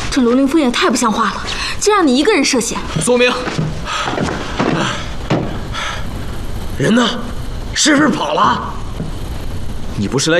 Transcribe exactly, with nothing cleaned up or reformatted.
这罗凌风也太不像话了，竟让你一个人涉险。 苏明，人呢？是不是跑了？你不是来